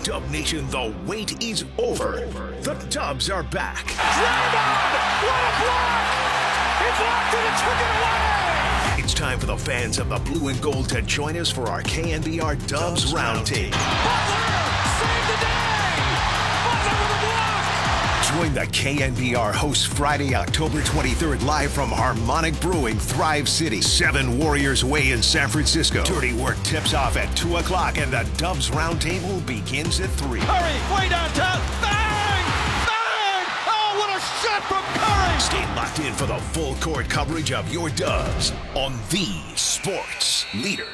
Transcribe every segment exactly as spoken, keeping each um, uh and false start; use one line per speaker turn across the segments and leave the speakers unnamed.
Dub Nation, the wait is over. The Dubs are back.
Draymond! What a block! He blocked it and took it away!
It's time for the fans of the blue and gold to join us for our K N B R Dubs Roundtable.
Butler! Save the day! Butler with a block!
Join the K N B R hosts Friday, October twenty-third, live from Harmonic Brewing, Thrive City, seven Warriors Way in San Francisco. Dirty Work tips off at two o'clock, and the Dubs Roundtable begins at three.
Curry, way downtown. Bang! Bang! Oh, what a shot from Curry!
Stay locked in for the full court coverage of your Dubs on the Sports Leader.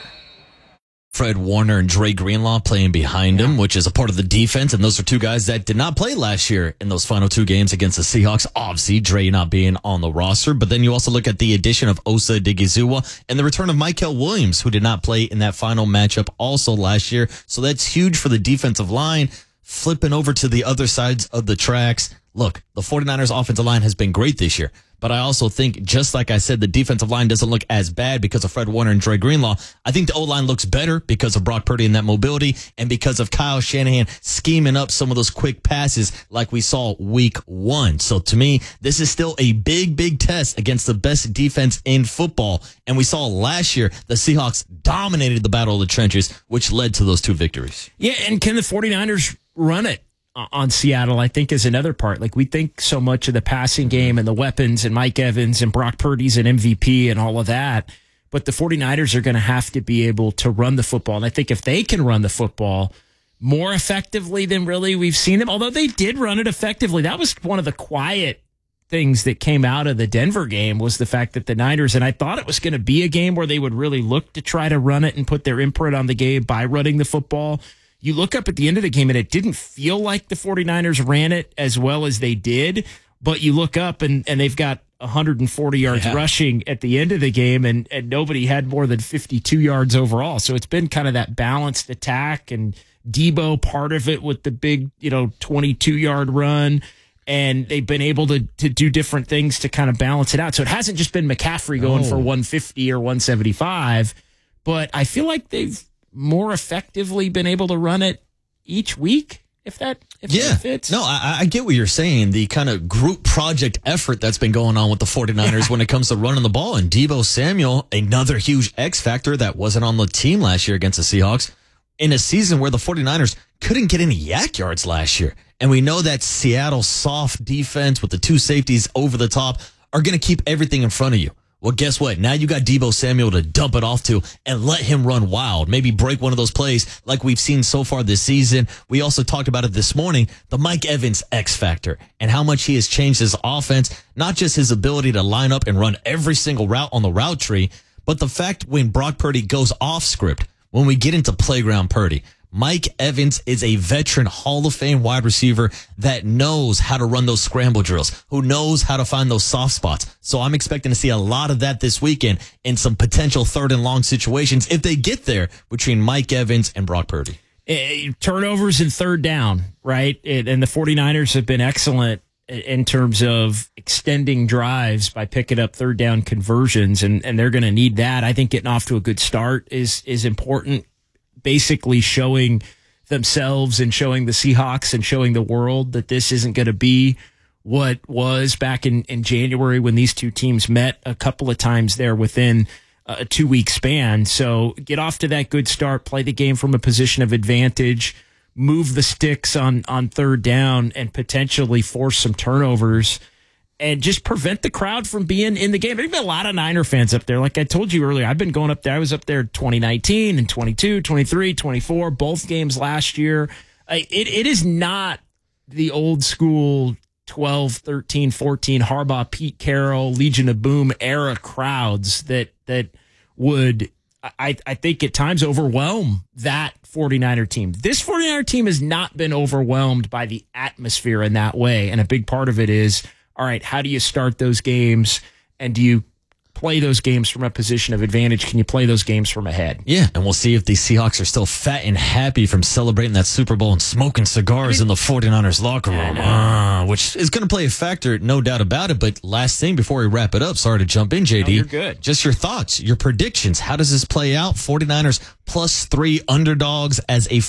Fred Warner and Dre Greenlaw playing behind him, which is a part of the defense. And those are two guys that did not play last year in those final two games against the Seahawks. Obviously, Dre not being on the roster. But then you also look at the addition of Osa Odighizuwa and the return of Mykel Williams, who did not play in that final matchup also last year. So that's huge for the defensive line. Flipping over to the other sides of the tracks. Look, the 49ers offensive line has been great this year. But I also think, just like I said, the defensive line doesn't look as bad because of Fred Warner and Dre Greenlaw. I think the O-line looks better because of Brock Purdy and that mobility and because of Kyle Shanahan scheming up some of those quick passes like we saw week one. So to me, this is still a big, big test against the best defense in football. And we saw last year the Seahawks dominated the battle of the trenches, which led to those two victories.
Yeah, and can the 49ers run it on Seattle, I think, is another part. Like, we think so much of the passing game and the weapons and Mike Evans and Brock Purdy's an M V P and all of that. But the 49ers are going to have to be able to run the football. And I think if they can run the football more effectively than really we've seen them, although they did run it effectively, that was one of the quiet things that came out of the Denver game was the fact that the Niners, and I thought it was going to be a game where they would really look to try to run it and put their imprint on the game by running the football. You look up at the end of the game, and it didn't feel like the 49ers ran it as well as they did. But you look up, and, and they've got one hundred forty yards yeah. rushing at the end of the game, and, and nobody had more than fifty-two yards overall. So it's been kind of that balanced attack, and Debo part of it with the big, you know, twenty-two-yard run. And they've been able to to do different things to kind of balance it out. So it hasn't just been McCaffrey going oh. for one hundred fifty or one hundred seventy-five. But I feel like they've more effectively been able to run it each week, if that if
yeah.
that fits.
No, I, I get what you're saying. The kind of group project effort that's been going on with the 49ers yeah. when it comes to running the ball. And Deebo Samuel, another huge X factor that wasn't on the team last year against the Seahawks, in a season where the 49ers couldn't get any yak yards last year. And we know that Seattle's soft defense with the two safeties over the top are going to keep everything in front of you. Well, guess what? Now you got Deebo Samuel to dump it off to and let him run wild. Maybe break one of those plays like we've seen so far this season. We also talked about it this morning, the Mike Evans X factor and how much he has changed his offense, not just his ability to line up and run every single route on the route tree, but the fact when Brock Purdy goes off script, when we get into playground Purdy, Mike Evans is a veteran Hall of Fame wide receiver that knows how to run those scramble drills, who knows how to find those soft spots. So I'm expecting to see a lot of that this weekend in some potential third and long situations if they get there between Mike Evans and Brock Purdy.
Uh, turnovers and third down, right? It, and the 49ers have been excellent in terms of extending drives by picking up third down conversions, and, and they're going to need that. I think getting off to a good start is is important. Basically showing themselves and showing the Seahawks and showing the world that this isn't going to be what was back in, in January when these two teams met a couple of times there within a two-week span. So get off to that good start, play the game from a position of advantage, move the sticks on, on third down, and potentially force some turnovers and just prevent the crowd from being in the game. There's been a lot of Niner fans up there. Like I told you earlier, I've been going up there. I was up there twenty nineteen and twenty-two, twenty-three, twenty-four, both games last year. It, it is not the old school twelve, thirteen, fourteen Harbaugh, Pete Carroll, Legion of Boom era crowds that that would, I, I think, at times overwhelm that 49er team. This 49er team has not been overwhelmed by the atmosphere in that way. And a big part of it is, all right, how do you start those games, and do you play those games from a position of advantage? Can you play those games from ahead?
Yeah, and we'll see if the Seahawks are still fat and happy from celebrating that Super Bowl and smoking cigars I mean, in the 49ers locker room, uh, which is going to play a factor, no doubt about it. But last thing before we wrap it up, sorry to jump in, J D.
No, you're good. Just
your thoughts, your predictions. How does this play out? 49ers plus three underdogs as a